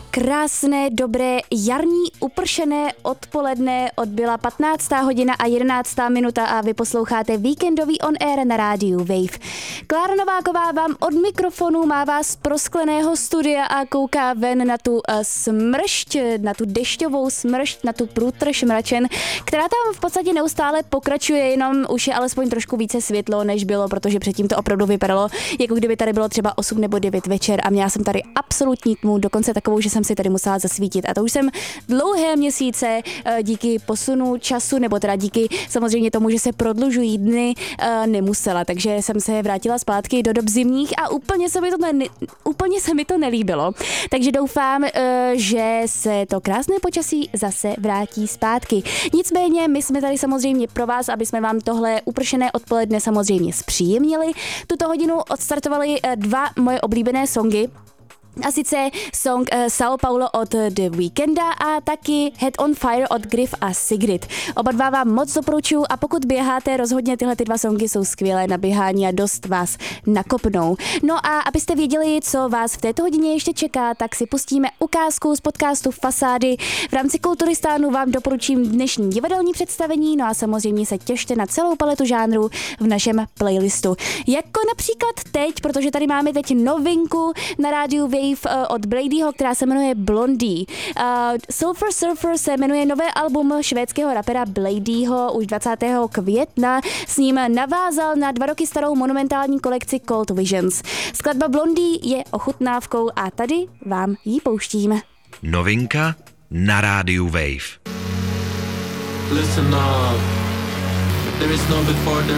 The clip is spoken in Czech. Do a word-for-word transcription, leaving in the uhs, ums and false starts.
Krásné, dobré, jarní, upršené odpoledne, odbyla patnáctá hodina a jedenáctá minuta a vy posloucháte víkendový on air na rádiu Wave. Klára Nováková vám od mikrofonu má vás z proskleného studia a kouká ven na tu uh, smršť, na tu dešťovou smršť, na tu průtrž mračen, která tam v podstatě neustále pokračuje, jenom už je alespoň trošku více světlo, než bylo, protože předtím to opravdu vypadalo, jako kdyby tady bylo třeba osm nebo devět večer a měla jsem tady absolutní tmu, dokonce takovou, že jsem si tady musela zasvítit. A to už jsem dlouhé měsíce díky posunu času, nebo teda díky samozřejmě tomu, že se prodlužují dny, nemusela. Takže jsem se vrátila zpátky do dob zimních a úplně se mi to, ne, úplně se mi to nelíbilo. Takže doufám, že se to krásné počasí zase vrátí zpátky. Nicméně my jsme tady samozřejmě pro vás, aby jsme vám tohle upršené odpoledne samozřejmě zpříjemnili. Tuto hodinu odstartovali dva moje oblíbené songy. A sice song uh, São Paulo od The Weekenda a taky Head on Fire od Griff a Sigrid. Oba dva vám moc doporučuju a pokud běháte, rozhodně tyhle ty dva songy jsou skvělé na běhání a dost vás nakopnou. No a abyste věděli, co vás v této hodině ještě čeká, tak si pustíme ukázku z podcastu Fasády. V rámci Kulturistánu vám doporučím dnešní divadelní představení, no a samozřejmě se těšte na celou paletu žánrů v našem playlistu. Jako například teď, protože tady máme teď novinku na rádiu Wave od Bladyho, která se jmenuje Blondie. Uh, Sulfur Surfer se jmenuje nové album švédského rapera Bladyho už dvacátého května. S ním navázal na dva roky starou monumentální kolekci Cold Visions. Skladba Blondie je ochutnávkou a tady vám ji pouštím. Novinka na rádiu Wave. Listen up. There is no before, there